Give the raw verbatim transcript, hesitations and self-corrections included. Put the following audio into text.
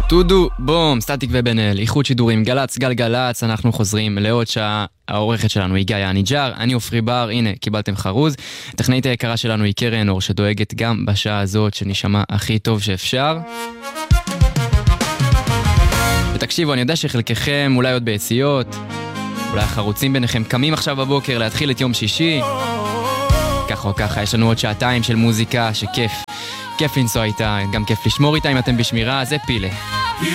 טודו בום, סטטיק ובן אל, איחוד שידורים, גלץ, גלגלץ, אנחנו חוזרים לעוד שעה. העורכת שלנו היא גאיה ניג'ר, אני אופרי בר, הנה, קיבלתם חרוז. הטכנאית היקרה שלנו היא קרן אור, שדואגת גם בשעה הזאת שנשמע הכי טוב שאפשר. ותקשיבו, אני יודע שחלקכם אולי עוד ביציאות, אולי החרוצים ביניכם קמים עכשיו בבוקר להתחיל את יום שישי. ככה או ככה, יש לנו עוד שעתיים של מוזיקה שכיף. כיף לנסוע איתה, גם כיף לשמור איתה אם אתם בשמירה, זה פילה.